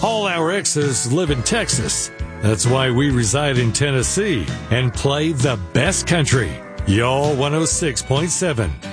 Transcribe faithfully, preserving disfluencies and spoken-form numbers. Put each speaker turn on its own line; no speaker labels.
All our exes live in Texas. That's why we reside in Tennessee and play the best country. Y'all one oh six point seven